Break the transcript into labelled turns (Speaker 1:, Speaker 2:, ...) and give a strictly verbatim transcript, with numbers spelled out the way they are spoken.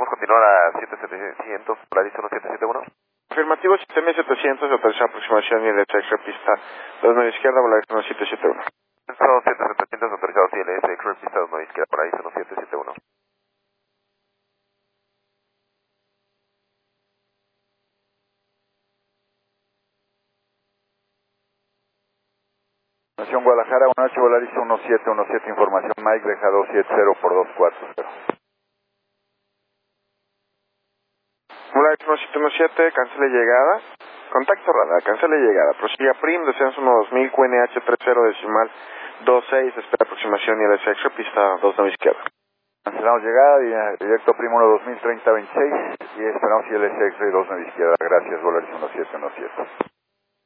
Speaker 1: podemos continuar a siete setecientos, Polaris uno siete siete uno.
Speaker 2: Afirmativo, siete mil setecientos, autoriza aproximación y L S X pista dos nueve izquierda, Polaris uno siete siete uno.
Speaker 1: Son siete setecientos autorizados I L S X pista dos nueve izquierda, Polaris uno siete siete uno.
Speaker 3: Nación Guadalajara, uno ocho Volaris uno siete uno siete, información Mike, deja dos siete cero por dos cuatro cero.
Speaker 2: Polaris uno siete uno siete, cancele llegada. Contacto radar, cancele llegada. Prosiga Prim, descenso uno dos mil, Q N H treinta decimal veintiséis, espera aproximación y L S X pista dos nueve izquierda.
Speaker 3: Cancelamos llegada, directo Prim uno dos mil, treinta veintiséis y esperamos I L S X dos nueve izquierda. Gracias, Volaris uno siete uno siete.